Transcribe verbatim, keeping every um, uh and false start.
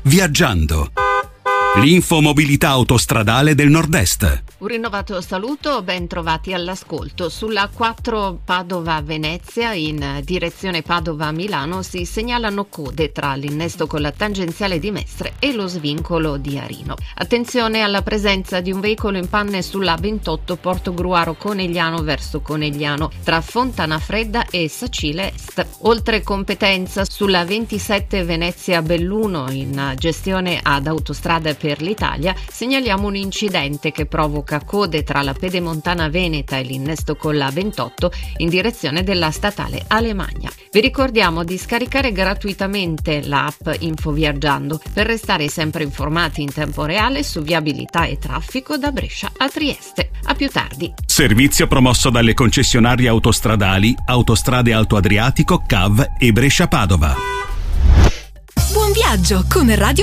Viaggiando. L'info mobilità autostradale del Nord-Est. Un rinnovato saluto, ben trovati all'ascolto. Sulla quattro Padova-Venezia in direzione Padova-Milano si segnalano code tra l'innesto con la tangenziale di Mestre e lo svincolo di Arino. Attenzione alla presenza di un veicolo in panne sulla ventotto Portogruaro-Conegliano verso Conegliano tra Fontana Fredda e Sacile Est. Oltre competenza sulla ventisette Venezia-Belluno in gestione ad Autostrada per l'Italia, segnaliamo un incidente che provoca code tra la Pedemontana Veneta e l'innesto con la ventotto in direzione della statale Alemagna. Vi ricordiamo di scaricare gratuitamente l'app Info Viaggiando per restare sempre informati in tempo reale su viabilità e traffico da Brescia a Trieste. A più tardi. Servizio promosso dalle concessionarie autostradali Autostrade Alto Adriatico, C A V e Brescia Padova. Buon viaggio con Radio